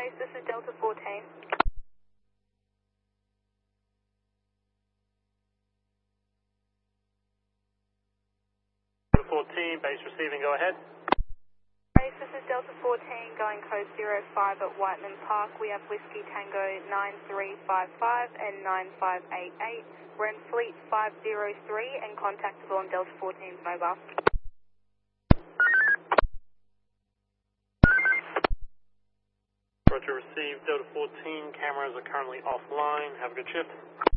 Base, this is Delta 14. Delta 14, base receiving, go ahead. Base, this is Delta 14, going code 05 at Whiteman Park. We have Whiskey Tango 9355 and 9588. We're in Fleet 503 and contactable on Delta 14's mobile. Roger, received. Delta 14, cameras are currently offline. Have a good shift.